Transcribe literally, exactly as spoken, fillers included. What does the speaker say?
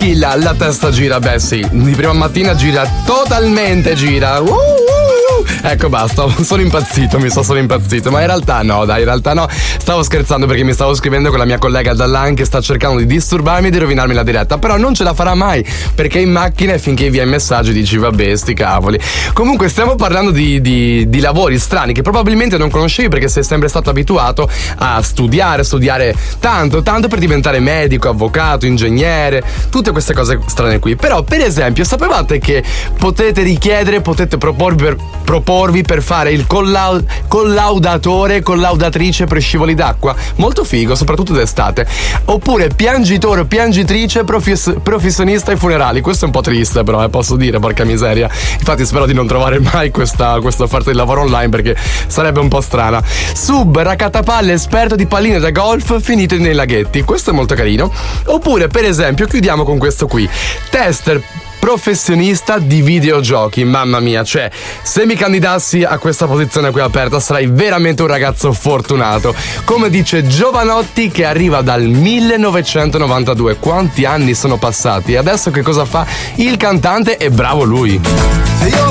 Schilla, la testa gira, beh sì, di prima mattina gira, totalmente gira. Uh, uh, uh. Ecco basta, sono impazzito, mi sto solo impazzito, ma in realtà no, dai, in realtà no, stavo scherzando perché mi stavo scrivendo con la mia collega Dallan che sta cercando di disturbarmi e di rovinarmi la diretta, però non ce la farà mai, perché in macchina e finché invia i messaggi dici vabbè sti cavoli. Comunque stiamo parlando di, di, di lavori strani che probabilmente non conoscevi perché sei sempre stato abituato a studiare, studiare tanto, tanto per diventare medico, avvocato, ingegnere, tutte queste cose strane qui. Però per esempio sapevate che potete richiedere, potete proporvi per, proporvi per fare il collau- collaudatore, collaudatrice per scivoli d'acqua? Molto figo, soprattutto d'estate. Oppure piangitore o piangitrice profes- professionista ai funerali. Questo è un po' triste però, eh, posso dire, porca miseria. Infatti spero di non trovare mai questa, questa offerta di lavoro online perché sarebbe un po' strana. Sub, raccattapalle, esperto di palline da golf finite nei laghetti. Questo è molto carino. Oppure per esempio chiudiamo con questo qui: tester professionista di videogiochi. Mamma mia, cioè se mi candidassi a questa posizione qui aperta sarai veramente un ragazzo fortunato. Come dice Giovanotti, che arriva dal millenovecentonovantadue. Quanti anni sono passati? E adesso che cosa fa il cantante? E bravo lui. Se io